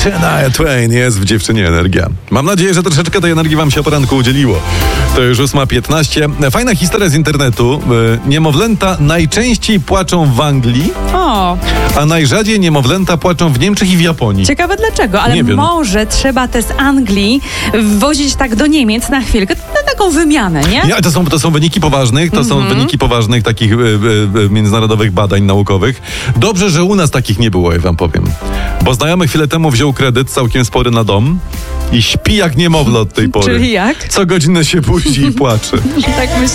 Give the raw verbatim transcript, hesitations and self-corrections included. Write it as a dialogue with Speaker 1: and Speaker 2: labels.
Speaker 1: Shania Twain, jest w Dziewczynie Energia. Mam nadzieję, że troszeczkę tej energii wam się o poranku udzieliło. To już ósma piętnaście. Fajna historia z internetu. Niemowlęta najczęściej płaczą w Anglii,
Speaker 2: O,
Speaker 1: a najrzadziej niemowlęta płaczą w Niemczech i w Japonii.
Speaker 2: ciekawe dlaczego, ale
Speaker 1: Nie wiem.
Speaker 2: może trzeba te z Anglii wozić tak do Niemiec na chwilkę, na taką wymianę, nie?
Speaker 1: Nie, to są, to są wyniki poważnych, to są wyniki poważnych takich e, e, międzynarodowych badań naukowych. Dobrze, że u nas takich nie było, ja wam powiem. Bo znajomy chwilę temu wziął kredyt całkiem spory na dom i śpi jak niemowlę od tej pory.
Speaker 2: Czyli jak?
Speaker 1: Co godzinę się budzi i płacze.
Speaker 2: Tak myślę.